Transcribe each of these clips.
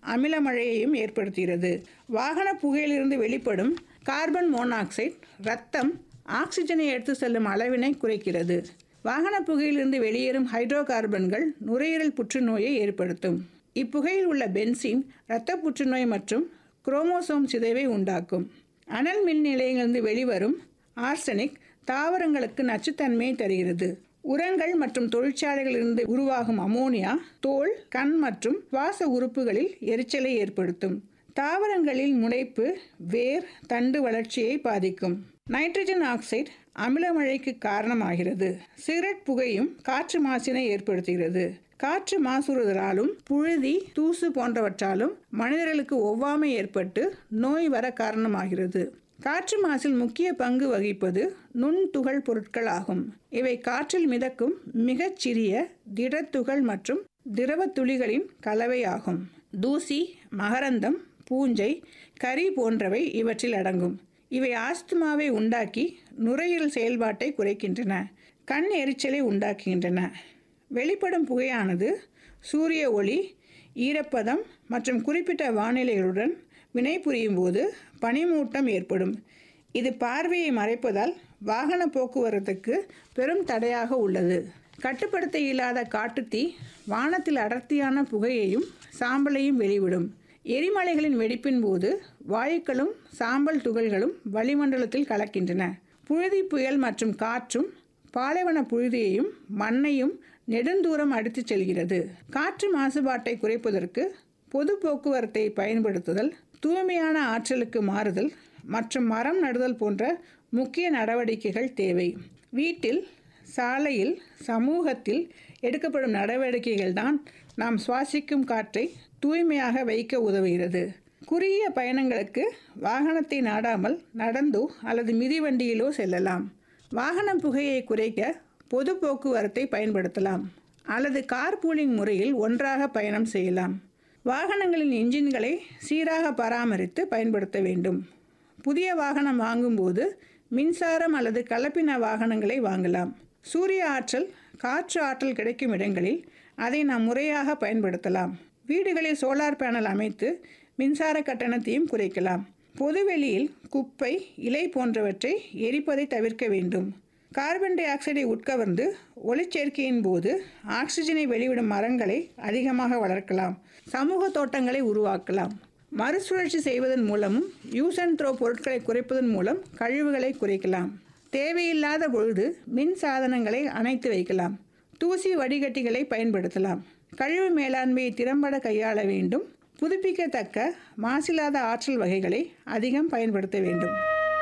அமில மழையையும் ஏற்படுத்துகிறது. வாகன புகையிலிருந்து வெளிப்படும் கார்பன் மோனாக்சைடு இரத்தம் ஆக்சிஜனை எடுத்து செல்லும் அளவினை குறைக்கிறது. வாகன புகையிலிருந்து வெளியேறும் ஹைட்ரோ கார்பன்கள் நுரையீரல் புற்றுநோயை ஏற்படுத்தும். இப்புகையில் உள்ள பென்சீன் இரத்த புற்றுநோய் மற்றும் குரோமோசோம் சிதைவை உண்டாக்கும். அனல் மின் நிலையங்களிலிருந்து வெளிவரும் ஆர்சனிக் தாவரங்களுக்கு நச்சுத்தன்மையை தருகிறது. உரங்கள் மற்றும் தொழிற்சாலைகளிலிருந்து உருவாகும் அமோனியா தோல், கண் மற்றும் சுவாச உறுப்புகளில் எரிச்சலை ஏற்படுத்தும். தாவரங்களில் முளைப்பு, வேர், தண்டு வளர்ச்சியை பாதிக்கும். நைட்ரஜன் ஆக்சைடு அமிலமழைக்கு காரணமாகிறது. சிகரெட் புகையும் காற்று மாசினை ஏற்படுத்துகிறது. காற்று மாசுறுதலாலும் புழுதி, தூசு போன்றவற்றாலும் மனிதர்களுக்கு ஒவ்வாமை ஏற்பட்டு நோய் வர காரணமாகிறது. காற்று மாசில் முக்கிய பங்கு வகிப்பது நுண்துகள் பொருட்கள் ஆகும். இவை காற்றில் மிதக்கும் மிகச்சிறிய திடத்துகள் மற்றும் திரவ துளிகளின் கலவை ஆகும். தூசி, மகரந்தம், பூஞ்சை, கரி போன்றவை இவற்றில் அடங்கும். இவை ஆஸ்துமாவை உண்டாக்கி நுரையீரல் செயல்பாட்டை குறைக்கின்றன, கண் எரிச்சலை உண்டாக்குகின்றன. வெளிப்படும் புகையானது சூரிய ஒளி, ஈரப்பதம் மற்றும் குறிப்பிட்ட வானிலைகளுடன் வினைபுரியும் போது பனிமூட்டம் ஏற்படும். இது பார்வையை மறைப்பதால் வாகன போக்குவரத்துக்கு பெரும் தடையாக உள்ளது. கட்டுப்படுத்த இயலாத காட்டுத்தீ வானத்தில் அடர்த்தியான புகையையும் சாம்பலையும் வெளிவிடும். எரிமலைகளின் வெடிப்பின் போது வாயுக்களும் சாம்பல் துகள்களும் வளிமண்டலத்தில் கலக்கின்றன. புழுதி புயல் மற்றும் காற்றும் பாலைவன புழுதியையும் மண்ணையும் நெடுந்தூரம் அடித்துச் செல்கிறது. காற்று மாசுபாட்டை குறைப்பதற்கு பொது போக்குவரத்தை பயன்படுத்துதல், தூய்மையான ஆற்றலுக்கு மாறுதல் மற்றும் மரம் நடுதல் போன்ற முக்கிய நடவடிக்கைகள் தேவை. வீட்டில், சாலையில், சமூகத்தில் எடுக்கப்படும் நடவடிக்கைகள் தான் நாம் சுவாசிக்கும் காற்றை தூய்மையாக வைக்க உதவுகிறது. குறுகிய பயணங்களுக்கு வாகனத்தை நாடாமல் நடந்தோ அல்லது மிதிவண்டியிலோ செல்லலாம். வாகன புகையை குறைக்க பொது போக்குவரத்தை பயன்படுத்தலாம் அல்லது கார்பூலிங் முறையில் ஒன்றாக பயணம் செய்யலாம். வாகனங்களின் என்ஜின்களை சீராக பராமரித்து பயன்படுத்த வேண்டும். புதிய வாகனம் வாங்கும்போது மின்சாரம் அல்லது கலப்பின வாகனங்களை வாங்கலாம். சூரிய ஆற்றல், காற்று ஆற்றல் கிடைக்கும் இடங்களில் அதை நாம் முறையாக பயன்படுத்தலாம். வீடுகளில் சோலார் பேனல் அமைத்து மின்சார கட்டணத்தையும் குறைக்கலாம். பொதுவெளியில் குப்பை, இலை போன்றவற்றை எரிப்பதை தவிர்க்க வேண்டும். கார்பன் டை ஆக்சைடை உட்கவர்ந்து ஒளிச்சேர்க்கையின் போது ஆக்சிஜனை வெளிவிடும் மரங்களை அதிகமாக வளர்க்கலாம். சமூக தோட்டங்களை உருவாக்கலாம். மறுசுழற்சி செய்வதன் மூலமும் யூஸ் அண்ட் த்ரோ பொருட்களை குறைப்பதன் மூலம் கழிவுகளை குறைக்கலாம். தேவையில்லாத பொழுது மின் சாதனங்களை அணைத்து வைக்கலாம். தூசி வடிகட்டிகளை பயன்படுத்தலாம். கழிவு மேலாண்மையை திறம்பட கையாள வேண்டும். புதுப்பிக்கத்தக்க மாசில்லாத ஆற்றல் வகைகளை அதிகம் பயன்படுத்த வேண்டும்.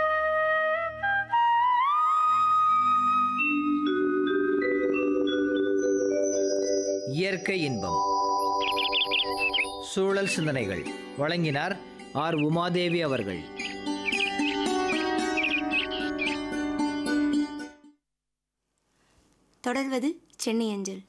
இயற்கை இன்பம், சூழல் சிந்தனைகள் வழங்கினார் ஆர். உமாதேவி அவர்கள். தொடர்வது சென்னை அஞ்சல்.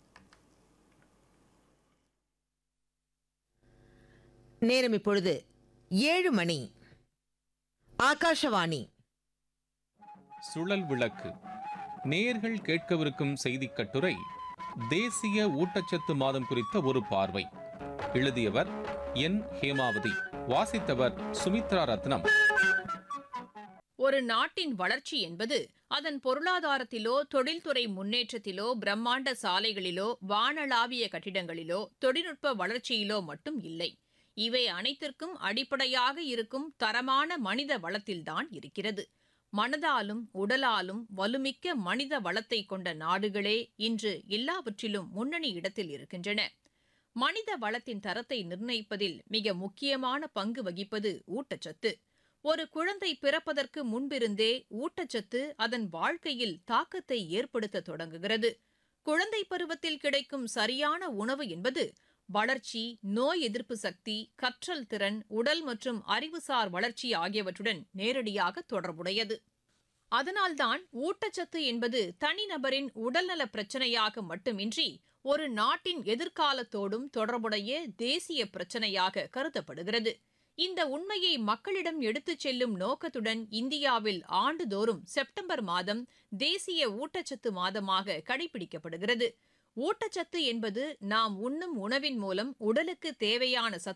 நேரம் இப்பொழுது 7 மணி. ஆகாஷவாணி. சுழல் விளக்கு. நேயர்கள் கேட்கவிருக்கும் செய்திக் கட்டுரை தேசிய ஊட்டச்சத்து மாதம் குறித்த ஒரு பார்வை. எழுதியவர் என். ஹேமாவதி. வாசித்தவர் சுமித்ரா ரத்னம். ஒரு நாட்டின் வளர்ச்சி என்பது அதன் பொருளாதாரத்திலோ, தொழில்துறை முன்னேற்றத்திலோ, பிரம்மாண்ட சாலைகளிலோ, வானளாவிய கட்டிடங்களிலோ, தொழில்நுட்ப வளர்ச்சியிலோ மட்டும் இல்லை. இவை அனைத்திற்கும் அடிப்படையாக இருக்கும் தரமான மனித வளத்தில்தான் இருக்கிறது. மனதாலும் உடலாலும் வலுமிக்க மனித வளத்தை கொண்ட நாடுகளே இன்று எல்லாவற்றிலும் முன்னணி இடத்தில் இருக்கின்றன. மனித வளத்தின் தரத்தை நிர்ணயிப்பதில் மிக முக்கியமான பங்கு வகிப்பது ஊட்டச்சத்து. ஒரு குழந்தை பிறப்பதற்கு முன்பிருந்தே ஊட்டச்சத்து அதன் வாழ்க்கையில் தாக்கத்தை ஏற்படுத்த தொடங்குகிறது. குழந்தை பருவத்தில் கிடைக்கும் சரியான உணவு என்பது வளர்ச்சி, நோய் எதிர்ப்பு சக்தி, கற்றல் திறன், உடல் மற்றும் அறிவுசார் வளர்ச்சி ஆகியவற்றுடன் நேரடியாக தொடர்புடையது. அதனால்தான் ஊட்டச்சத்து என்பது தனிநபரின் உடல்நல பிரச்சனையாக மட்டுமின்றி ஒரு நாட்டின் எதிர்காலத்தோடும் தொடர்புடைய தேசிய பிரச்சனையாக கருதப்படுகிறது. இந்த உண்மையை மக்களிடம் எடுத்துச் செல்லும் நோக்கத்துடன் இந்தியாவில் ஆண்டுதோறும் செப்டம்பர் மாதம் தேசிய ஊட்டச்சத்து மாதமாக கடைபிடிக்கப்படுகிறது. ஊட்டச்சத்து என்பது நாம் உண்ணும் உணவின் மூலம் உடலுக்கு தேவையான